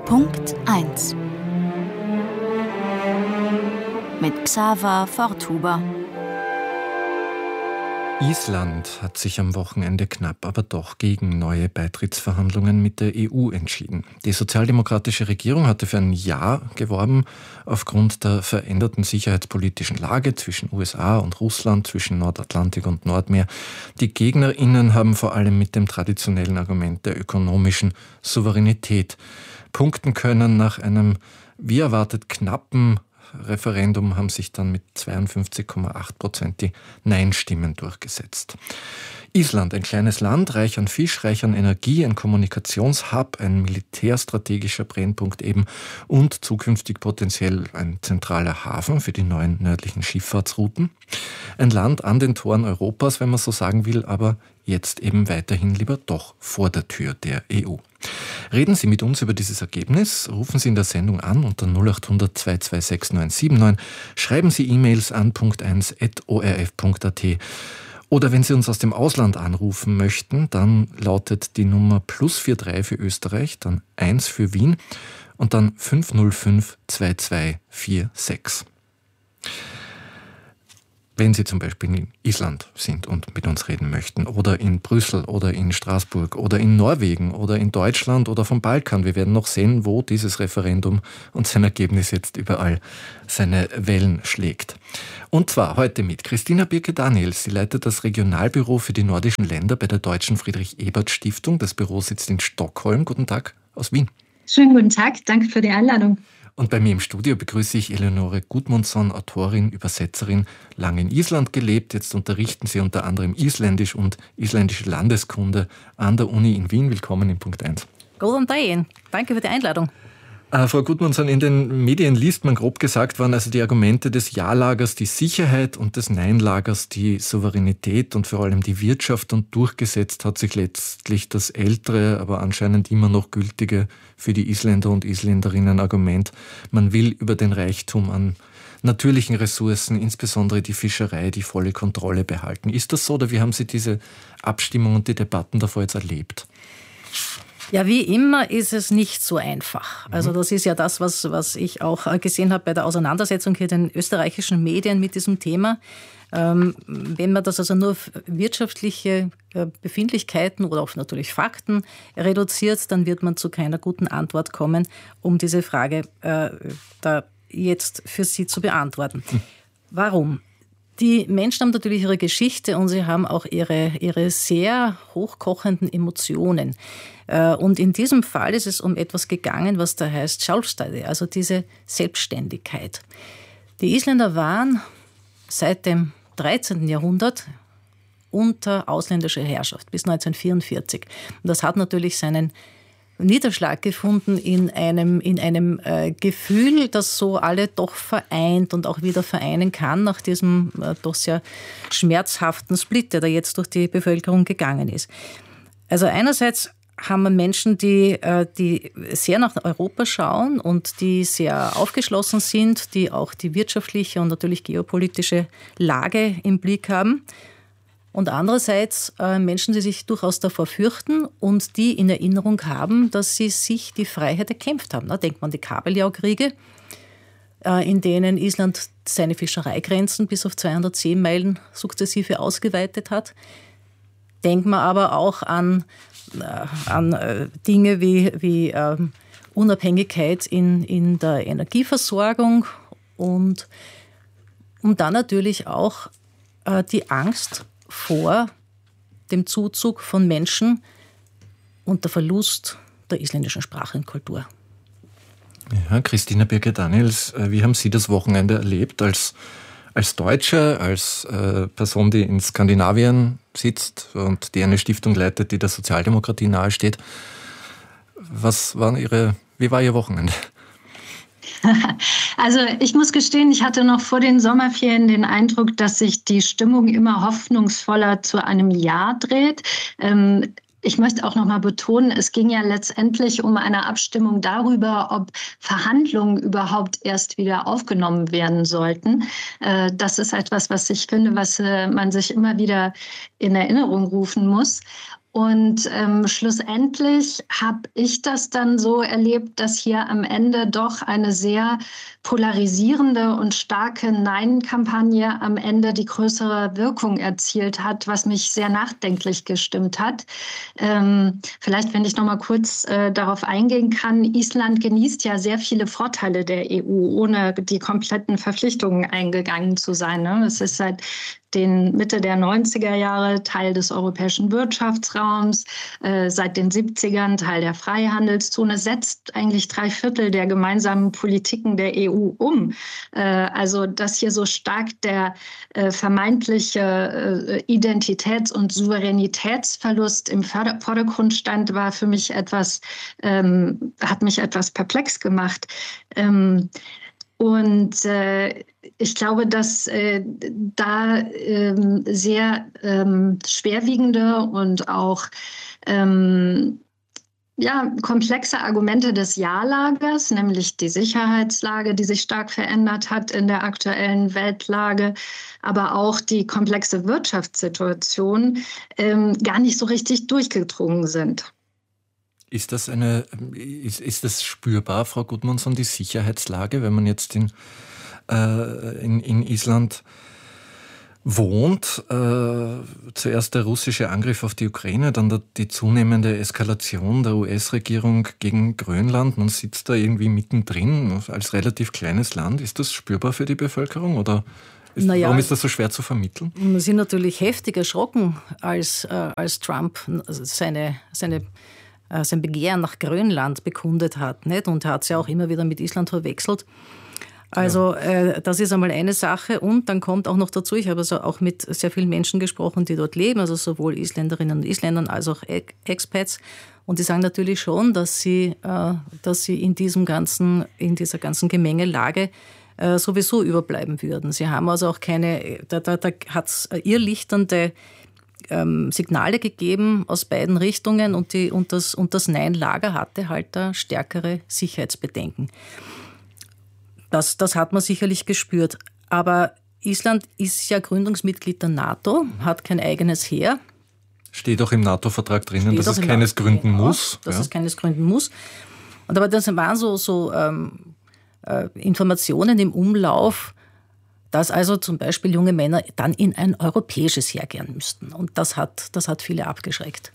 Punkt 1 mit Xaver Forthuber. Island hat sich am Wochenende knapp, aber doch gegen neue Beitrittsverhandlungen mit der EU entschieden. Die sozialdemokratische Regierung hatte für ein Ja geworben, aufgrund der veränderten sicherheitspolitischen Lage zwischen USA und Russland, zwischen Nordatlantik und Nordmeer. Die GegnerInnen haben vor allem mit dem traditionellen Argument der ökonomischen Souveränität punkten können. Nach einem, wie erwartet, knappen Referendum haben sich dann mit 52,8% die Nein-Stimmen durchgesetzt. Island, ein kleines Land, reich an Fisch, reich an Energie, ein Kommunikationshub, ein militärstrategischer Brennpunkt eben und zukünftig potenziell ein zentraler Hafen für die neuen nördlichen Schifffahrtsrouten. Ein Land an den Toren Europas, wenn man so sagen will, aber jetzt eben weiterhin lieber doch vor der Tür der EU. Reden Sie mit uns über dieses Ergebnis, rufen Sie in der Sendung an unter 0800 226 979, schreiben Sie E-Mails an punkt1@orf.at. Oder wenn Sie uns aus dem Ausland anrufen möchten, dann lautet die Nummer +43 für Österreich, dann 1 für Wien und dann 505 2246. Wenn Sie zum Beispiel in Island sind und mit uns reden möchten oder in Brüssel oder in Straßburg oder in Norwegen oder in Deutschland oder vom Balkan. Wir werden noch sehen, wo dieses Referendum und sein Ergebnis jetzt überall seine Wellen schlägt. Und zwar heute mit Christina Birke-Daniels. Sie leitet das Regionalbüro für die nordischen Länder bei der Deutschen Friedrich-Ebert-Stiftung. Das Büro sitzt in Stockholm. Guten Tag aus Wien. Schönen guten Tag, danke für die Einladung. Und bei mir im Studio begrüße ich Eleonore Gudmundsson, Autorin, Übersetzerin, lange in Island gelebt. Jetzt unterrichten Sie unter anderem Isländisch und isländische Landeskunde an der Uni in Wien. Willkommen in Punkt 1. Guten Tag, danke für die Einladung. Frau Gudmundsson, in den Medien liest man grob gesagt, waren also die Argumente des Ja-Lagers die Sicherheit und des Nein-Lagers die Souveränität und vor allem die Wirtschaft, und durchgesetzt hat sich letztlich das ältere, aber anscheinend immer noch gültige für die Isländer und Isländerinnen Argument, man will über den Reichtum an natürlichen Ressourcen, insbesondere die Fischerei, die volle Kontrolle behalten. Ist das so, oder wie haben Sie diese Abstimmung und die Debatten davor jetzt erlebt? Ja, wie immer ist es nicht so einfach. Also das ist ja das, was ich auch gesehen habe bei der Auseinandersetzung hier in den österreichischen Medien mit diesem Thema. Wenn man das also nur auf wirtschaftliche Befindlichkeiten oder auf natürlich Fakten reduziert, dann wird man zu keiner guten Antwort kommen, um diese Frage da jetzt für Sie zu beantworten. Warum? Die Menschen haben natürlich ihre Geschichte und sie haben auch ihre sehr hochkochenden Emotionen. Und in diesem Fall ist es um etwas gegangen, was da heißt Sjálvstæði, also diese Selbstständigkeit. Die Isländer waren seit dem 13. Jahrhundert unter ausländischer Herrschaft bis 1944. Und das hat natürlich seinen Niederschlag gefunden in einem Gefühl, das so alle doch vereint und auch wieder vereinen kann nach diesem doch sehr schmerzhaften Split, der da jetzt durch die Bevölkerung gegangen ist. Also einerseits haben wir Menschen, die sehr nach Europa schauen und die sehr aufgeschlossen sind, die auch die wirtschaftliche und natürlich geopolitische Lage im Blick haben. Und andererseits Menschen, die sich durchaus davor fürchten und die in Erinnerung haben, dass sie sich die Freiheit erkämpft haben. Da denkt man an die Kabeljau-Kriege, in denen Island seine Fischereigrenzen bis auf 200 Seemeilen sukzessive ausgeweitet hat. Denkt man aber auch an Dinge wie Unabhängigkeit in der Energieversorgung und dann natürlich auch die Angst vor dem Zuzug von Menschen und der Verlust der isländischen Sprache und Kultur. Ja, Christina Birke-Daniels, wie haben Sie das Wochenende erlebt als Deutsche, als Person, die in Skandinavien sitzt und die eine Stiftung leitet, die der Sozialdemokratie nahesteht? Wie war Ihr Wochenende? Also ich muss gestehen, ich hatte noch vor den Sommerferien den Eindruck, dass sich die Stimmung immer hoffnungsvoller zu einem Ja dreht. Ich möchte auch noch mal betonen, es ging ja letztendlich um eine Abstimmung darüber, ob Verhandlungen überhaupt erst wieder aufgenommen werden sollten. Das ist etwas, was ich finde, was man sich immer wieder in Erinnerung rufen muss. Und schlussendlich habe ich das dann so erlebt, dass hier am Ende doch eine sehr polarisierende und starke Nein-Kampagne am Ende die größere Wirkung erzielt hat, was mich sehr nachdenklich gestimmt hat. Vielleicht, wenn ich noch mal kurz darauf eingehen kann, Island genießt ja sehr viele Vorteile der EU, ohne die kompletten Verpflichtungen eingegangen zu sein. Ne? Es ist seit den Mitte der 90er Jahre Teil des europäischen Wirtschaftsraums, seit den 70ern Teil der Freihandelszone, setzt eigentlich 3/4 der gemeinsamen Politiken der EU um. Also dass hier so stark der vermeintliche Identitäts- und Souveränitätsverlust im Vordergrund stand, war für mich etwas, hat mich etwas perplex gemacht. Und ich glaube, dass da sehr schwerwiegende und auch komplexe Argumente des Ja-Lagers, nämlich die Sicherheitslage, die sich stark verändert hat in der aktuellen Weltlage, aber auch die komplexe Wirtschaftssituation gar nicht so richtig durchgedrungen sind. Ist das spürbar, Frau Gudmundsson, die Sicherheitslage, wenn man jetzt in Island wohnt? Zuerst der russische Angriff auf die Ukraine, dann die zunehmende Eskalation der US-Regierung gegen Grönland. Man sitzt da irgendwie mittendrin als relativ kleines Land. Ist das spürbar für die Bevölkerung oder warum ist das so schwer zu vermitteln? Wir sind natürlich heftig erschrocken, als Trump sein Begehren nach Grönland bekundet hat, nicht? Und er hat es ja auch immer wieder mit Island verwechselt. Also das ist einmal eine Sache. Und dann kommt auch noch dazu, ich habe also auch mit sehr vielen Menschen gesprochen, die dort leben, also sowohl Isländerinnen und Isländern als auch Expats. Und die sagen natürlich schon, dass sie in dieser ganzen Gemengelage sowieso überbleiben würden. Sie haben also auch keine, da hat es irrlichternde Signale gegeben aus beiden Richtungen und das Nein-Lager hatte halt da stärkere Sicherheitsbedenken. Das hat man sicherlich gespürt. Aber Island ist ja Gründungsmitglied der NATO, hat kein eigenes Heer. Steht auch im NATO-Vertrag drinnen, dass es keines gründen muss. Dass es keines gründen muss. Und aber das waren so Informationen im Umlauf, dass also zum Beispiel junge Männer dann in ein europäisches Heer gehen müssten. Und das hat viele abgeschreckt.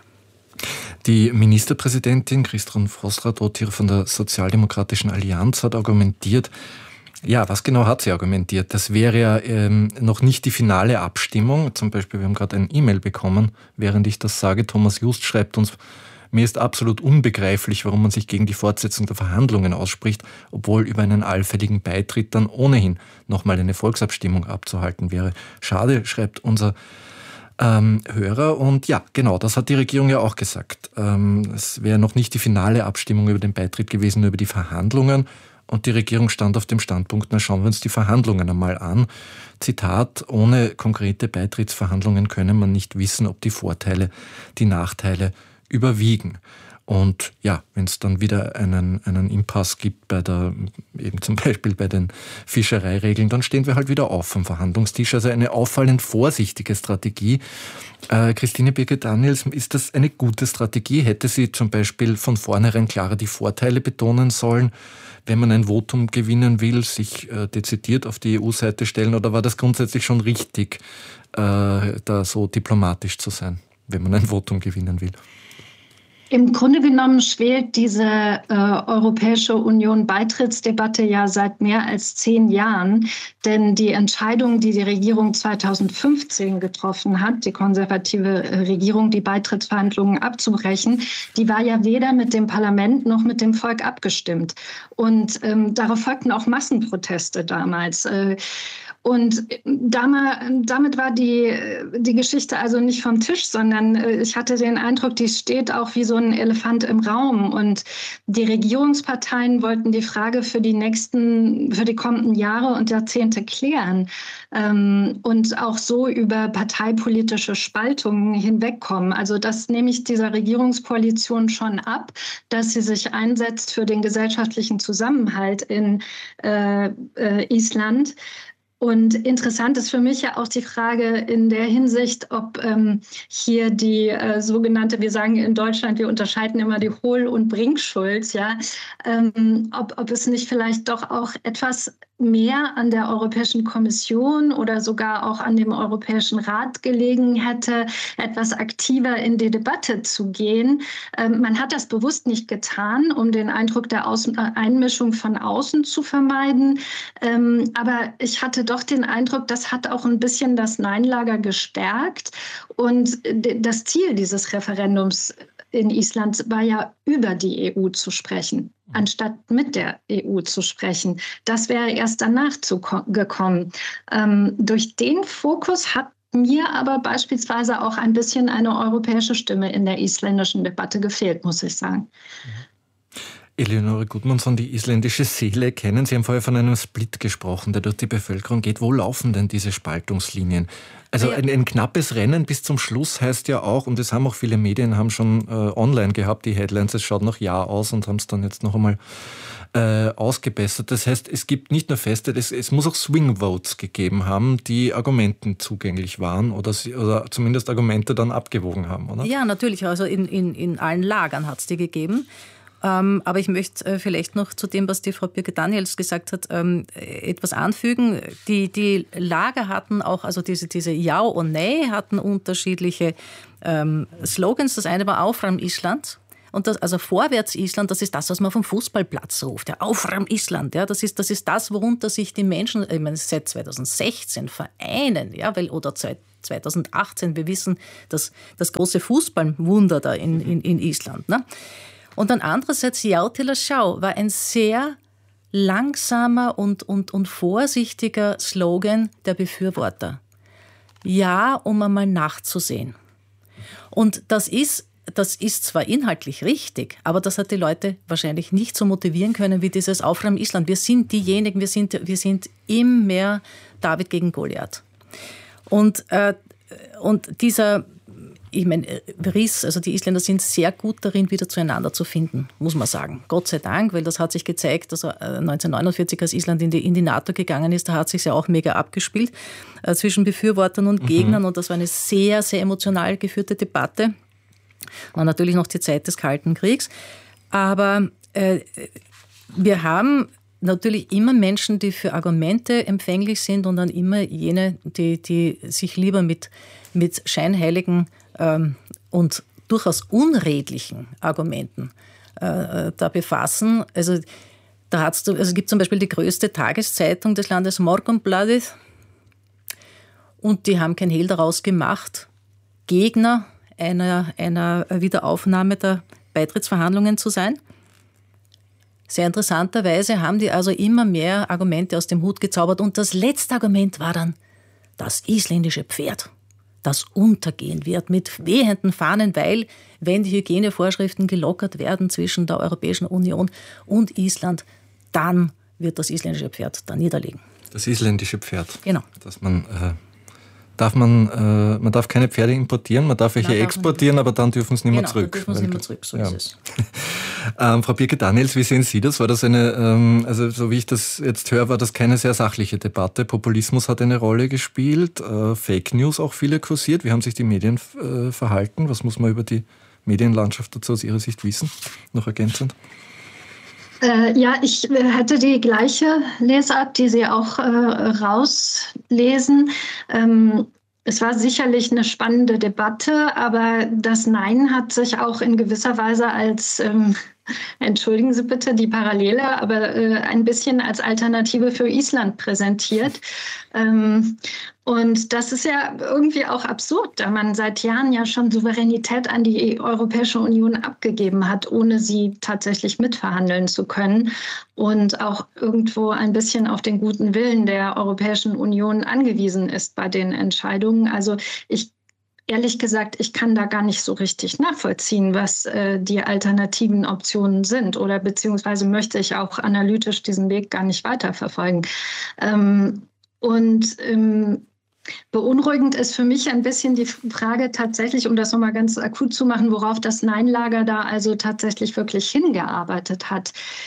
Die Ministerpräsidentin Kristrún Frostadóttir von der Sozialdemokratischen Allianz hat argumentiert, ja, was genau hat sie argumentiert? Das wäre ja noch nicht die finale Abstimmung. Zum Beispiel, wir haben gerade ein E-Mail bekommen, während ich das sage. Thomas Just schreibt uns, mir ist absolut unbegreiflich, warum man sich gegen die Fortsetzung der Verhandlungen ausspricht, obwohl über einen allfälligen Beitritt dann ohnehin nochmal eine Volksabstimmung abzuhalten wäre. Schade, schreibt unser Hörer. Und ja, genau, das hat die Regierung ja auch gesagt. Es wäre noch nicht die finale Abstimmung über den Beitritt gewesen, nur über die Verhandlungen. Und die Regierung stand auf dem Standpunkt, na schauen wir uns die Verhandlungen einmal an. Zitat, ohne konkrete Beitrittsverhandlungen könne man nicht wissen, ob die Vorteile, die Nachteile überwiegen. Und ja, wenn es dann wieder einen Impasse gibt eben zum Beispiel bei den Fischereiregeln, dann stehen wir halt wieder auf vom Verhandlungstisch. Also eine auffallend vorsichtige Strategie. Christine Birgit-Daniels, ist das eine gute Strategie? Hätte sie zum Beispiel von vornherein klarer die Vorteile betonen sollen, wenn man ein Votum gewinnen will, sich dezidiert auf die EU-Seite stellen? Oder war das grundsätzlich schon richtig, da so diplomatisch zu sein, wenn man ein Votum gewinnen will? Im Grunde genommen schwelt diese Europäische Union-Beitrittsdebatte ja seit mehr als 10 Jahren. Denn die Entscheidung, die die Regierung 2015 getroffen hat, die konservative Regierung, die Beitrittsverhandlungen abzubrechen, die war ja weder mit dem Parlament noch mit dem Volk abgestimmt. Und darauf folgten auch Massenproteste damals. Und damit war die Geschichte also nicht vom Tisch, sondern ich hatte den Eindruck, die steht auch wie so ein Elefant im Raum. Und die Regierungsparteien wollten die Frage für die kommenden Jahre und Jahrzehnte klären und auch so über parteipolitische Spaltungen hinwegkommen. Also das nehme ich dieser Regierungskoalition schon ab, dass sie sich einsetzt für den gesellschaftlichen Zusammenhalt in Island. Und interessant ist für mich ja auch die Frage in der Hinsicht, ob hier die sogenannte, wir sagen in Deutschland, wir unterscheiden immer die Hohl- und Bringschuld, ja, ob es nicht vielleicht doch auch etwas mehr an der Europäischen Kommission oder sogar auch an dem Europäischen Rat gelegen hätte, etwas aktiver in die Debatte zu gehen. Man hat das bewusst nicht getan, um den Eindruck der Einmischung von außen zu vermeiden. Aber ich hatte doch den Eindruck, das hat auch ein bisschen das Nein-Lager gestärkt. Und das Ziel dieses Referendums in Island war ja, über die EU zu sprechen, anstatt mit der EU zu sprechen. Das wäre erst danach gekommen. Durch den Fokus hat mir aber beispielsweise auch ein bisschen eine europäische Stimme in der isländischen Debatte gefehlt, muss ich sagen. Eleonore Gudmundsson, die isländische Seele kennen. Sie haben vorher von einem Split gesprochen, der durch die Bevölkerung geht. Wo laufen denn diese Spaltungslinien? Also ein knappes Rennen bis zum Schluss heißt ja auch, und das haben auch viele Medien haben schon online gehabt, die Headlines, es schaut nach Ja aus und haben es dann jetzt noch einmal ausgebessert. Das heißt, es gibt nicht nur Feste, es muss auch Swing Votes gegeben haben, die Argumenten zugänglich waren oder zumindest Argumente dann abgewogen haben, oder? Ja, natürlich. Also in allen Lagern hat es die gegeben. Aber ich möchte vielleicht noch zu dem, was die Frau Birke-Daniels gesagt hat, etwas anfügen. Die Lager hatten auch, also diese Ja und Nein hatten unterschiedliche Slogans. Das eine war Aufräum Island. Und das, also Vorwärts Island, das ist das, was man vom Fußballplatz ruft. Ja, Aufräum Island, ja, das ist das, worunter sich die Menschen, ich meine, seit 2016 vereinen, ja, oder seit 2018. Wir wissen, dass das große Fußballwunder da in Island, ne? Und dann andererseits, Ja til að sjá war ein sehr langsamer und vorsichtiger Slogan der Befürworter. Ja, um einmal nachzusehen. Und das ist zwar inhaltlich richtig, aber das hat die Leute wahrscheinlich nicht so motivieren können wie dieses Aufräum Island. Wir sind diejenigen, wir sind immer David gegen Goliath. Und dieser, ich meine, Riss, also die Isländer sind sehr gut darin, wieder zueinander zu finden, muss man sagen. Gott sei Dank, weil das hat sich gezeigt, also 1949, als Island in die NATO gegangen ist, da hat sich ja auch mega abgespielt zwischen Befürwortern und Gegnern und das war eine sehr, sehr emotional geführte Debatte. War natürlich noch die Zeit des Kalten Kriegs. Aber wir haben natürlich immer Menschen, die für Argumente empfänglich sind und dann immer jene, die sich lieber mit scheinheiligen und durchaus unredlichen Argumenten da befassen. Also es gibt zum Beispiel die größte Tageszeitung des Landes, Morgunblaðið, und die haben kein Hehl daraus gemacht, Gegner einer Wiederaufnahme der Beitrittsverhandlungen zu sein. Sehr interessanterweise haben die also immer mehr Argumente aus dem Hut gezaubert und das letzte Argument war dann das isländische Pferd, das untergehen wird mit wehenden Fahnen, weil, wenn die Hygienevorschriften gelockert werden zwischen der Europäischen Union und Island, dann wird das isländische Pferd da niederlegen. Das isländische Pferd. Genau. Dass man darf keine Pferde importieren, man darf welche exportieren, aber dann dürfen sie nicht mehr zurück. Dann dürfen sie nicht mehr zurück, so ist es. Frau Birke-Daniels, wie sehen Sie das? War das also so wie ich das jetzt höre, war das keine sehr sachliche Debatte. Populismus hat eine Rolle gespielt, Fake News auch viele kursiert. Wie haben sich die Medien verhalten? Was muss man über die Medienlandschaft dazu aus Ihrer Sicht wissen? Noch ergänzend? Ja, ich hätte die gleiche Lesart, die Sie auch rauslesen. Es war sicherlich eine spannende Debatte, aber das Nein hat sich auch in gewisser Weise als, entschuldigen Sie bitte die Parallele, aber ein bisschen als Alternative für Island präsentiert. Und das ist ja irgendwie auch absurd, da man seit Jahren ja schon Souveränität an die Europäische Union abgegeben hat, ohne sie tatsächlich mitverhandeln zu können und auch irgendwo ein bisschen auf den guten Willen der Europäischen Union angewiesen ist bei den Entscheidungen. Also ehrlich gesagt, ich kann da gar nicht so richtig nachvollziehen, was die alternativen Optionen sind oder beziehungsweise möchte ich auch analytisch diesen Weg gar nicht weiterverfolgen. Beunruhigend ist für mich ein bisschen die Frage tatsächlich, um das nochmal ganz akut zu machen, worauf das Nein-Lager da also tatsächlich wirklich hingearbeitet hat.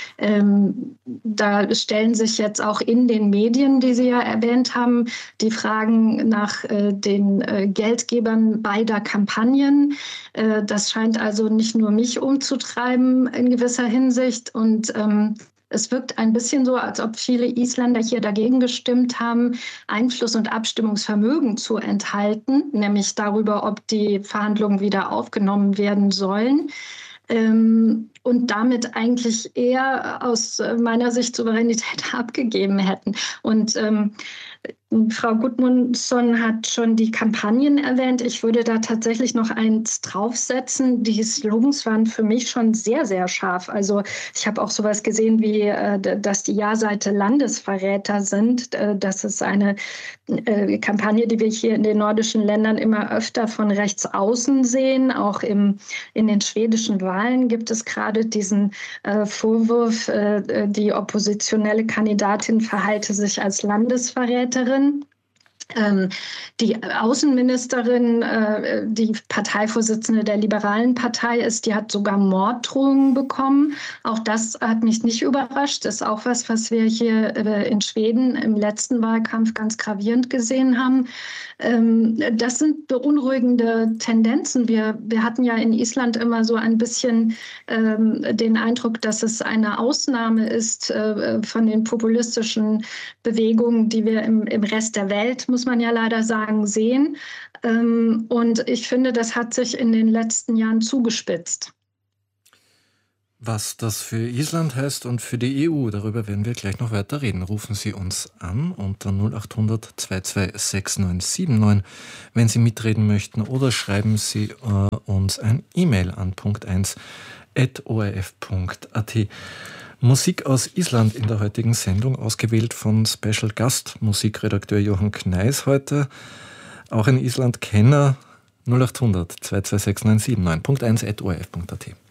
Da stellen sich jetzt auch in den Medien, die Sie ja erwähnt haben, die Fragen nach den Geldgebern beider Kampagnen. Das scheint also nicht nur mich umzutreiben in gewisser Hinsicht und es wirkt ein bisschen so, als ob viele Isländer hier dagegen gestimmt haben, Einfluss- und Abstimmungsvermögen zu enthalten, nämlich darüber, ob die Verhandlungen wieder aufgenommen werden sollen. Und damit eigentlich eher aus meiner Sicht Souveränität abgegeben hätten. Und Frau Gudmundsson hat schon die Kampagnen erwähnt. Ich würde da tatsächlich noch eins draufsetzen. Die Slogans waren für mich schon sehr, sehr scharf. Also ich habe auch sowas gesehen wie, dass die Ja-Seite Landesverräter sind. Das ist eine Kampagne, die wir hier in den nordischen Ländern immer öfter von rechts außen sehen. Auch in den schwedischen Wahlen gibt es gerade diesen Vorwurf, die oppositionelle Kandidatin verhalte sich als Landesverräterin. Die Außenministerin, die Parteivorsitzende der Liberalen Partei ist, die hat sogar Morddrohungen bekommen. Auch das hat mich nicht überrascht. Das ist auch was wir hier in Schweden im letzten Wahlkampf ganz gravierend gesehen haben. Das sind beunruhigende Tendenzen. Wir hatten ja in Island immer so ein bisschen den Eindruck, dass es eine Ausnahme ist von den populistischen Bewegungen, die wir im Rest der Welt, muss man ja leider sagen, sehen. Und ich finde, das hat sich in den letzten Jahren zugespitzt. Was das für Island heißt und für die EU, darüber werden wir gleich noch weiter reden. Rufen Sie uns an unter 0800 226979, wenn Sie mitreden möchten, oder schreiben Sie uns ein E-Mail an punkt1@orf.at. Musik aus Island in der heutigen Sendung, ausgewählt von Special Gast, Musikredakteur Johann Kneis heute, auch ein Island-Kenner. 0800 226979, punkt1@orf.at.